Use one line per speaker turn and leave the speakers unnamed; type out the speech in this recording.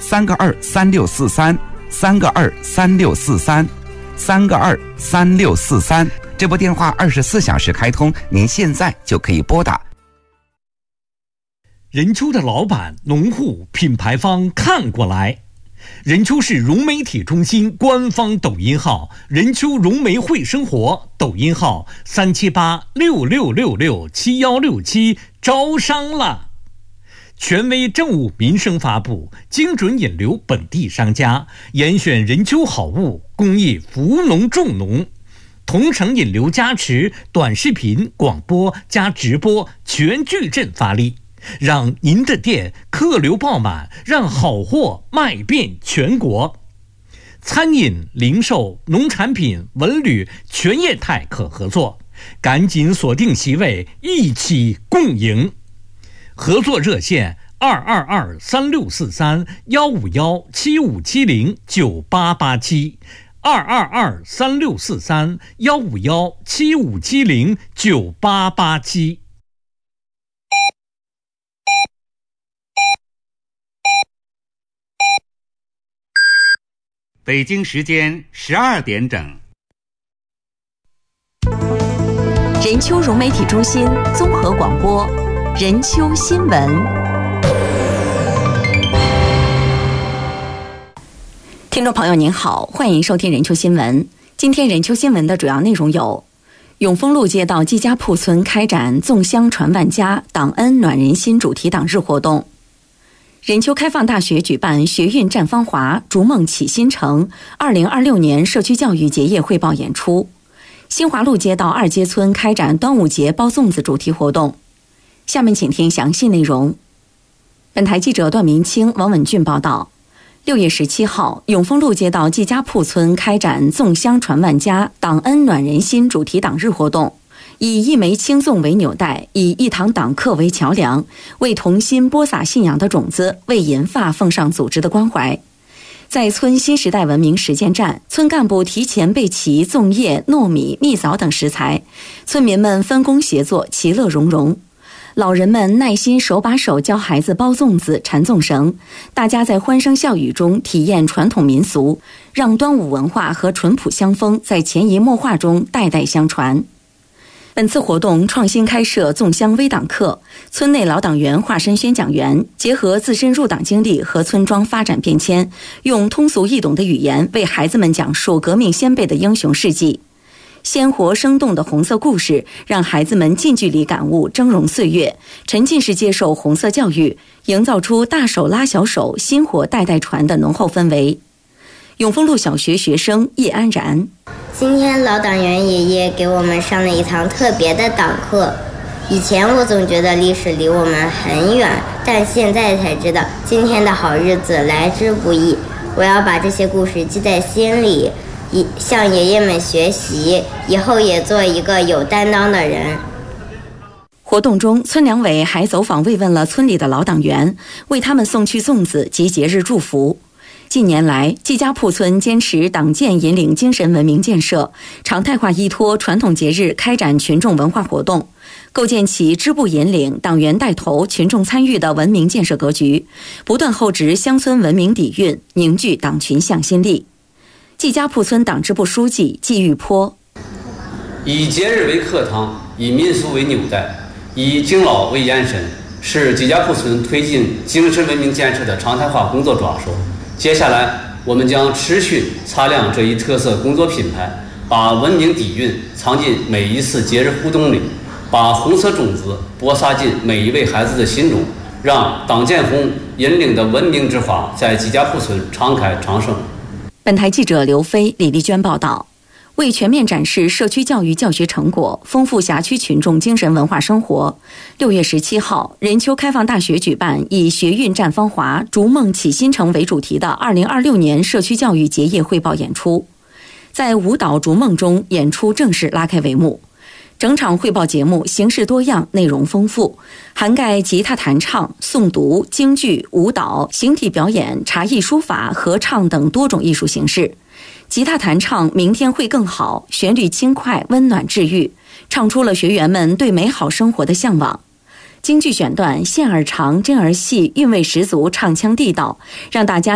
3个23643，3个23643，3个23643。这部电话24小时开通，您现在就可以拨打。
任丘的老板、农户、品牌方看过来。任丘市融媒体中心官方抖音号任丘融媒会生活，抖音号37866667167，招商了。权威政务民生发布，精准引流本地商家，严选任丘好物，公益扶农助农，同城引流加持，短视频、广播加直播全矩阵发力，让您的店客流爆满，让好货卖遍全国。餐饮、零售、农产品、文旅全业态可合作，赶紧锁定席位，一起共赢。合作热线222-3643-152-7570-9887152-3643-152-7570-98871。
北京时间12点整。
任丘融媒体中心综合广播，任丘新闻。听众朋友您好，欢迎收听任丘新闻。今天任丘新闻的主要内容有：永丰路街道季家铺村开展粽香传万家，党恩暖人心主题党日活动；任丘开放大学举办学运绽芳华，逐梦启新城2026年社区教育结业汇报演出；新华路街道二街村开展端午节包粽子主题活动。下面请听详细内容。本台记者段明清、王文俊报道。6月17号，永丰路街道季家铺村开展粽香传万家，党恩暖人心主题党日活动，以一枚青粽为纽带，以一堂党课为桥梁，为同心播撒信仰的种子，为银发奉上组织的关怀。在村新时代文明实践站，村干部提前备齐粽叶、糯米、蜜枣等食材，村民们分工协作，其乐融融。老人们耐心手把手教孩子包粽子、缠粽绳，大家在欢声笑语中体验传统民俗，让端午文化和淳朴乡风在潜移默化中代代相传。本次活动创新开设粽香微党课，村内老党员化身宣讲员，结合自身入党经历和村庄发展变迁，用通俗易懂的语言为孩子们讲述革命先辈的英雄事迹。鲜活生动的红色故事让孩子们近距离感悟峥嵘岁月，沉浸式接受红色教育，营造出大手拉小手，薪火代代传的浓厚氛围。永丰路小学学生叶安然：
今天老党员爷爷给我们上了一堂特别的党课。以前我总觉得历史离我们很远，但现在才知道今天的好日子来之不易。我要把这些故事记在心里，向爷爷们学习，以后也做一个有担当的人。
活动中，村两委还走访慰问了村里的老党员，为他们送去粽子及节日祝福。近年来，季家铺村坚持党建引领精神文明建设，常态化依托传统节日开展群众文化活动，构建起支部引领、党员带头、群众参与的文明建设格局，不断厚植乡村文明底蕴，凝聚党群向心力。季家铺村党支部书记季玉波：
以节日为课堂，以民俗为纽带，以敬老为延伸，是季家铺村推进精神文明建设的常态化工作抓手。接下来，我们将持续擦亮这一特色工作品牌，把文明底蕴藏进每一次节日互动里，把红色种子播撒进每一位孩子的心中，让党建红引领的文明之花在季家铺村常开常盛。
本台记者刘飞、李丽娟报道。为全面展示社区教育教学成果，丰富辖区群众精神文化生活，6月17号，任丘开放大学举办以学运绽芳华，逐梦启新城为主题的2026年社区教育结业汇报演出。在舞蹈逐梦中，演出正式拉开帷幕。整场汇报节目形式多样，内容丰富，涵盖吉他弹唱、诵读、京剧、舞蹈、形体表演、茶艺书法、合唱等多种艺术形式。吉他弹唱明天会更好，旋律轻快温暖治愈，唱出了学员们对美好生活的向往。京剧选段线儿长针儿细，韵味十足，唱腔地道，让大家